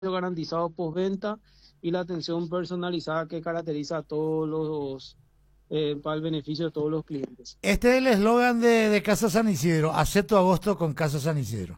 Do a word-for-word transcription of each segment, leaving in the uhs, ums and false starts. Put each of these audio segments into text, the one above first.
garantizado postventa y la atención personalizada que caracteriza a todos los, eh, para el beneficio de todos los clientes. Este es el eslogan de, de Casa San Isidro, acepto agosto con Casa San Isidro.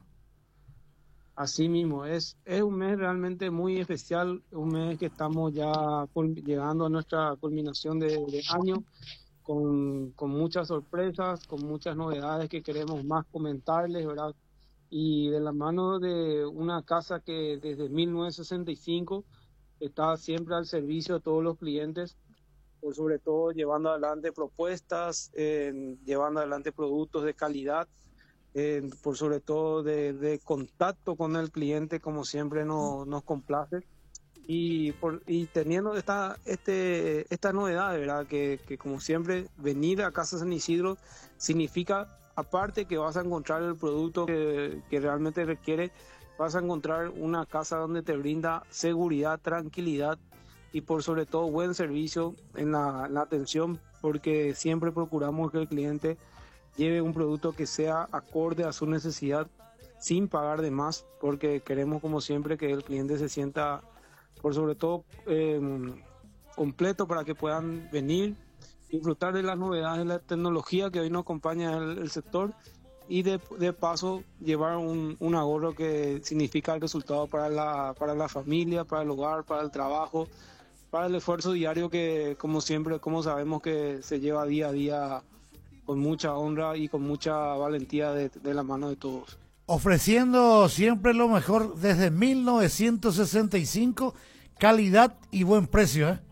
Así mismo, es, es un mes realmente muy especial, un mes que estamos ya cul- llegando a nuestra culminación de, de año, con, con muchas sorpresas, con muchas novedades que queremos más comentarles, ¿verdad? Y de la mano de una casa que desde mil novecientos sesenta y cinco está siempre al servicio de todos los clientes, por sobre todo llevando adelante propuestas, eh, llevando adelante productos de calidad, eh, por sobre todo de, de contacto con el cliente, como siempre no, nos complace. Y, por, y teniendo esta, este, esta novedad, ¿verdad? Que, que como siempre, venir a Casa San Isidro significa, aparte que vas a encontrar el producto que, que realmente requiere, vas a encontrar una casa donde te brinda seguridad, tranquilidad y por sobre todo buen servicio en la, la atención, porque siempre procuramos que el cliente lleve un producto que sea acorde a su necesidad sin pagar de más, porque queremos como siempre que el cliente se sienta por sobre todo eh, completo para que puedan venir, disfrutar de las novedades de la tecnología que hoy nos acompaña el, el sector y de, de paso llevar un, un ahorro que significa el resultado para la, para la familia, para el hogar, para el trabajo, para el esfuerzo diario que como siempre, como sabemos que se lleva día a día con mucha honra y con mucha valentía de, de la mano de todos. Ofreciendo siempre lo mejor desde mil novecientos sesenta y cinco, calidad y buen precio, ¿eh?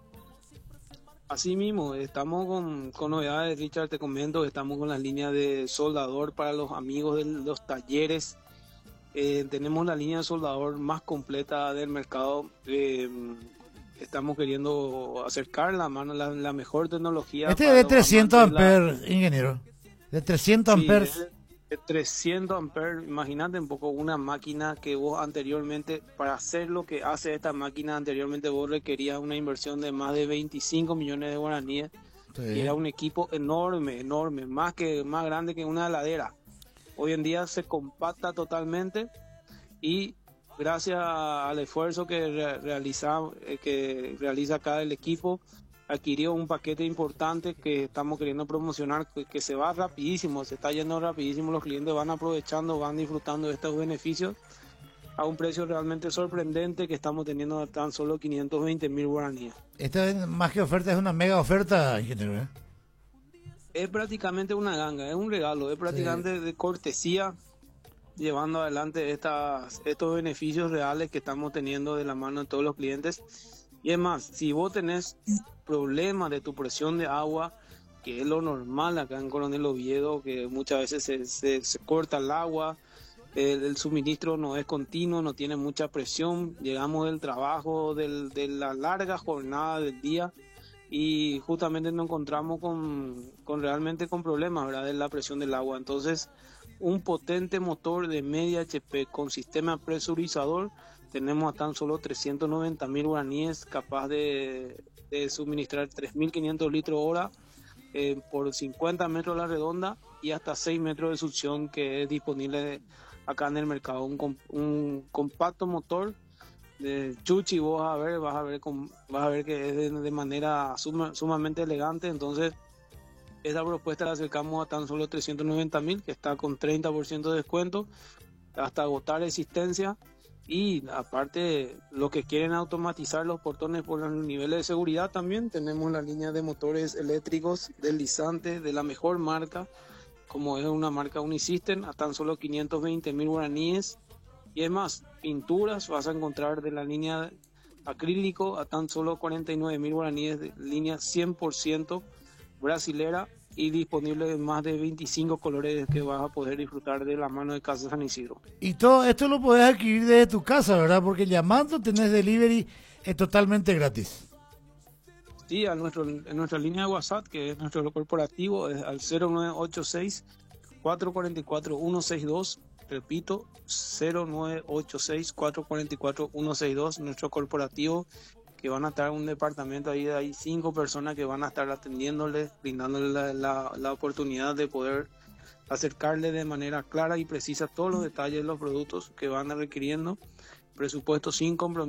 Así mismo, estamos con, con novedades, Richard, te comento, estamos con las líneas de soldador para los amigos de los talleres. Eh, tenemos la línea de soldador más completa del mercado. Eh, estamos queriendo acercar la mano, la, la mejor tecnología Este es para de los trescientos amantes de la... amperes, ingeniero. De trescientos Sí, amperes. de, de trescientos amperes, imagínate un poco una máquina que vos anteriormente, para hacer lo que hace esta máquina anteriormente, vos requerías una inversión de más de veinticinco millones de guaraníes. Y Sí. era un equipo enorme, enorme, más que más grande que una heladera. Hoy en día se compacta totalmente y gracias al esfuerzo que re- realiza eh, que realiza acá el equipo, adquirió un paquete importante que estamos queriendo promocionar, que, que se va rapidísimo, se está yendo rapidísimo, los clientes van aprovechando, van disfrutando de estos beneficios a un precio realmente sorprendente que estamos teniendo a tan solo quinientos veinte mil guaraníes. Esta es más que oferta, es una mega oferta, ingeniero, ¿eh? Es prácticamente una ganga, es un regalo, es Sí. prácticamente de cortesía, llevando adelante estas, estos beneficios reales que estamos teniendo de la mano de todos los clientes. Y es más, si vos tenés problemas de tu presión de agua, que es lo normal acá en Coronel Oviedo, que muchas veces se, se, se corta el agua, el, el suministro no es continuo, no tiene mucha presión, llegamos del trabajo, del, de la larga jornada del día y justamente nos encontramos con, con realmente con problemas, ¿verdad? De la presión del agua. Entonces, un potente motor de media H P con sistema presurizador, tenemos a tan solo trescientos noventa mil guaraníes, capaz de, de suministrar tres mil quinientos litros hora eh, por cincuenta metros a la redonda y hasta seis metros de succión que es disponible acá en el mercado. Un, com- un compacto motor de Chuchi, vos vas a ver, vas a ver, con, vas a ver que es de, de manera suma, sumamente elegante. Entonces, esta propuesta la acercamos a tan solo trescientos noventa mil, que está con treinta por ciento de descuento, hasta agotar existencia. Y aparte, los que quieren automatizar los portones por los niveles de seguridad, también tenemos la línea de motores eléctricos deslizantes de la mejor marca, como es una marca Unisystem, a tan solo quinientos veinte mil guaraníes. Y es más, pinturas vas a encontrar de la línea acrílico a tan solo cuarenta y nueve mil guaraníes, de línea cien por ciento brasilera y disponible en más de veinticinco colores que vas a poder disfrutar de la mano de Casa San Isidro. Y todo esto lo podés adquirir desde tu casa, ¿verdad? Porque llamando tenés delivery, es totalmente gratis. Sí, a nuestro, en nuestra línea de WhatsApp, que es nuestro corporativo, es al cero nueve ocho seis, cuatro cuatro cuatro, uno seis dos. Repito, cero nueve ocho seis, cuatro cuatro cuatro, uno seis dos, nuestro corporativo, que van a estar en un departamento ahí, hay cinco personas que van a estar atendiéndoles, brindándole la, la, la oportunidad de poder acercarle de manera clara y precisa todos los detalles de los productos que van requiriendo, presupuesto sin compromiso.